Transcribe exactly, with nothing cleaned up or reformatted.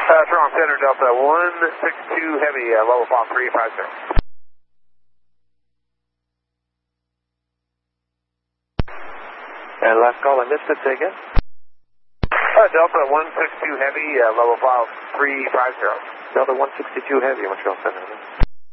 Uh, Toronto Center, Delta one six two Heavy, uh, level fall three five zero. And last call, I missed it, say again? Uh, Delta one six two Heavy, uh, level fall three five zero. Delta one sixty-two Heavy, Montreal Center.